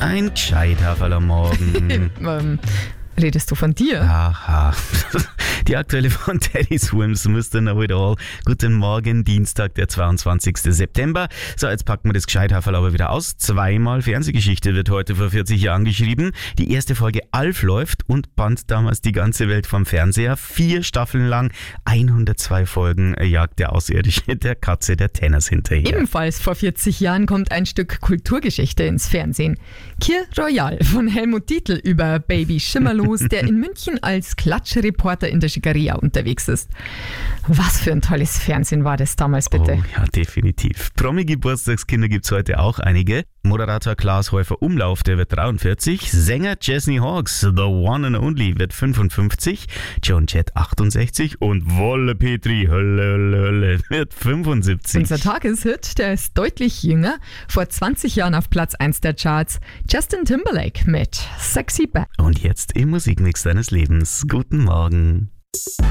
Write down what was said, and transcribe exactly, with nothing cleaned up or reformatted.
Ein Gescheithaferl am Morgen. ähm, redest du von dir? Aha. Die aktuelle von Teddy Swims, Mister Know It All. Guten Morgen, Dienstag, der zweiundzwanzigsten September. So, jetzt packen wir das Gescheithaferl aber wieder aus. Zweimal Fernsehgeschichte wird heute vor vierzig Jahren geschrieben. Die erste Folge Alf läuft und band damals die ganze Welt vom Fernseher. Vier Staffeln lang, hundertzwei Folgen jagt der Außerirdische der Katze der Tenners hinterher. Ebenfalls vor vierzig Jahren kommt ein Stück Kulturgeschichte ins Fernsehen. Kir Royal von Helmut Dietl über Baby Schimmerlos, der in München als Klatschreporter in der Schickeria unterwegs ist. Was für ein tolles Fernsehen war das damals, bitte? Oh, ja, definitiv. Promi-Geburtstagskinder gibt es heute auch einige. Moderator Klaas Häufer-Umlauf, der wird dreiundvierzig. Sänger Chesney Hawkes, The One and Only, wird fünfundfünfzig. Joan Jett achtundsechzig. Und Wolle Petri, Hölle, Hölle, Hölle, wird fünfundsiebzig. Unser Tageshit, der ist deutlich jünger. Vor zwanzig Jahren auf Platz eins der Charts. Justin Timberlake mit Sexy Back. Und jetzt im Musikmix deines Lebens. Guten Morgen.